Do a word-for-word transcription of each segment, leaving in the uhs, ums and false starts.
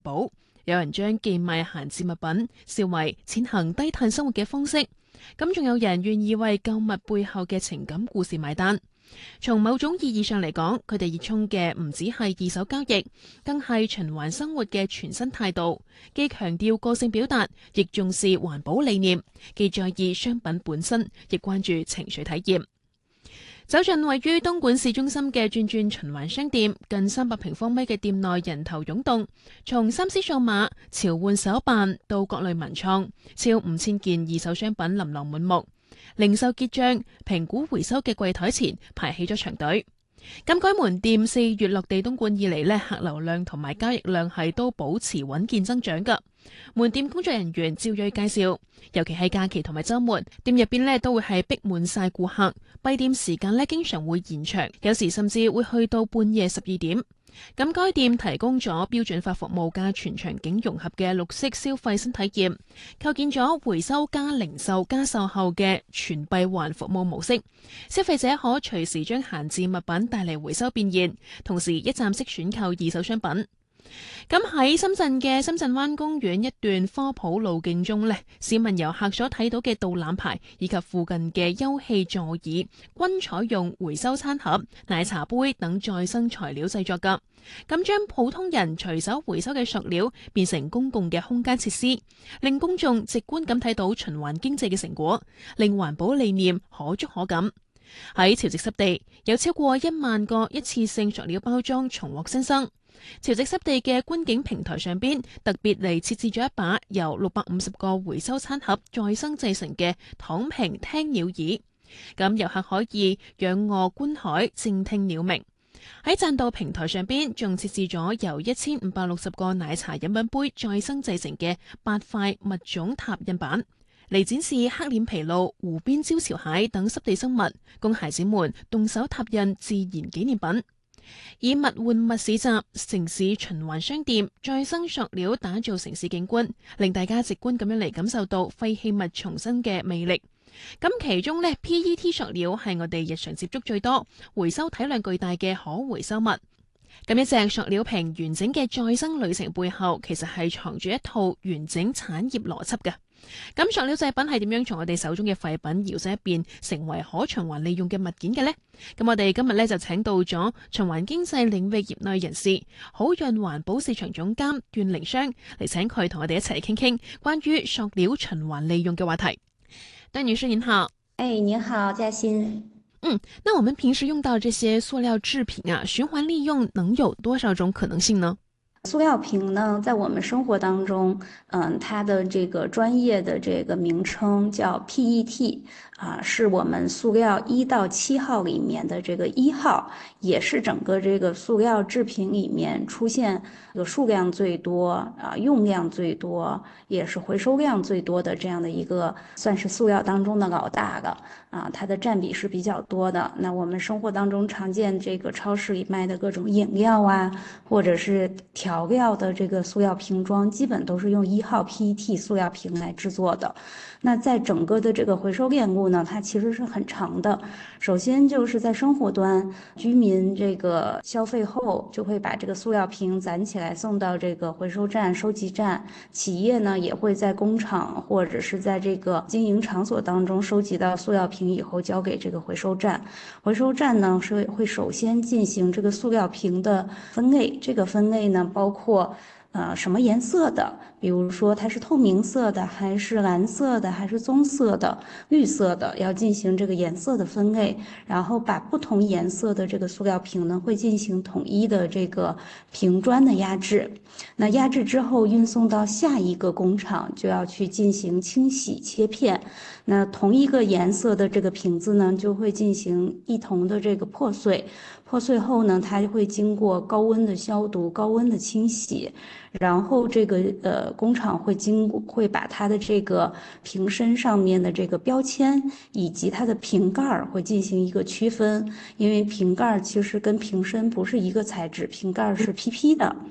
保。有人將寄賣閒置物品視為踐行低碳生活嘅方式，咁仲有人願意為購物背後嘅情感故事買單。從某種意義上嚟講，佢哋熱衷嘅唔只係二手交易，更係循環生活嘅全新態度，既強調個性表達，亦重視環保理念，既在意商品本身，亦關注情緒體驗。走進位於東莞市中心嘅轉轉循環商店，近三百平方米嘅店內人頭湧動，從三 C 數碼、潮玩手辦到各類文創，超五千件二手商品琳琅滿目。零售結賬、評估回收嘅櫃台前排起咗長隊。咁該門店四月落地東莞以嚟呢，客流量同埋交易量係都保持穩健增長㗎。門店工作人員趙瑞介紹，尤其係假期同埋週末，店入邊呢都會係逼滿晒顧客，閉店時間呢經常會延長，有時甚至會去到半夜十二點。咁該店提供咗標準化服務加全場景融合嘅綠色消費新體驗，構建咗回收加零售加售後嘅全閉環服務模式。消費者可隨時將閒置物品帶嚟回收變現，同時一站式選購二手商品。咁喺深圳嘅深圳灣公園一段科普路徑中呢，市民遊客所睇到嘅導覽牌以及附近嘅休憩座椅，均採用回收餐盒、奶茶杯等再生材料製作㗎。咁將普通人隨手回收嘅塑料變成公共嘅空間設施，令公眾直觀咁睇到循環經濟嘅成果，令環保理念可觸可感。喺潮汐濕地，有超過一萬個一次性塑料包裝重獲新生。潮汐濕地嘅觀景平台上邊特別嚟設置咗一把由六百五十個回收餐盒再生製成嘅躺平聽鳥椅，咁遊客可以仰臥觀海，靜聽鳥鳴。喺棧道平台上邊仲設置咗由一千五百六十個奶茶飲品杯再生製成嘅八塊物種拓印板，嚟展示黑臉琵鷺、湖邊招潮蟹等濕地生物，供孩子們動手拓印自然紀念品。以物換物市集、城市循環商店、再生塑料打造城市景觀，令大家直觀咁樣嚟感受到廢棄物重生嘅魅力。咁其中呢 P E T 塑料係我哋日常接觸最多、回收體量巨大嘅可回收物。咁一隻塑料瓶完整嘅再生旅程背後，其實係藏住一套完整產業邏輯嘅。咁塑料製品係點樣從我哋手中嘅廢品搖身一變成為可循環利用嘅物件嘅呢？咁我哋今日咧就請到咗循環經濟領域業內人士，好潤環保市場總監段凌霜嚟，請佢同我哋一齊嚟傾傾關於塑料循環利用嘅話題。段女士您好。 哎，您好，嘉欣。 嗯，那我們平時用到這些塑料製品啊，循環利用能有多少種可能性呢？ 塑料瓶呢，在我們生活當中，嗯，它的這個專業的這個名稱叫 P E T 啊，是我們塑料一到七號裡面的這個一號，也是整個這個塑料製品裡面出現這個數量最多啊，用量最多，也是回收量最多的這樣的一個，算是塑料當中的老大了啊，它的佔比是比較多的。那我們生活當中常見這個超市裡賣的各種飲料啊，或者是調調料的這個塑料瓶裝基本都是用一號 P E T 塑料瓶來製作的。那在整個的這個回收鏈路呢，它其實是很長的。首先就是在生活端，居民這個消費後就會把這個塑料瓶攢起來送到這個回收站、收集站。企業呢也會在工廠或者是在這個經營場所當中收集到塑料瓶以後交給這個回收站。回收站呢是會首先進行這個塑料瓶的分類，這個分類呢包括呃什麼顏色的，比如說它是透明色的，還是藍色的，還是棕色的、綠色的，要進行這個顏色的分類，然後把不同顏色的這個塑料瓶呢會進行統一的這個瓶磚的壓制。那壓制之後運送到下一個工廠，就要去進行清洗切片。那同一個顏色的這個瓶子呢就會進行一同的這個破碎，破碎後呢它會經過高溫的消毒、高溫的清洗，然後這個呃工廠會經會把它的這個瓶身上面的這個標籤以及它的瓶蓋會進行一個區分，因為瓶蓋其實跟瓶身不是一個材質，瓶蓋是 P P 的。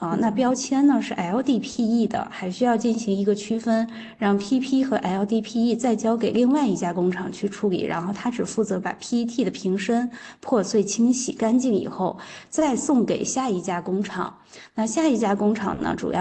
啊，那标签呢是 L D P E 的，还需要进行一个区分，让 P P 和 L D P E 再交给另外一家工厂去处理，然后他只负责把 P E T 的瓶身破碎清洗干净以后，再送给下一家工厂。那下一家工厂呢，主要